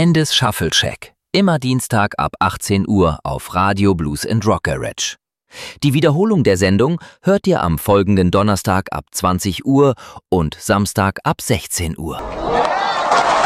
Endys Shuffle Check. Immer Dienstag ab 18 Uhr auf Radio Blues & Rock Garage. Die Wiederholung der Sendung hört ihr am folgenden Donnerstag ab 20 Uhr und Samstag ab 16 Uhr.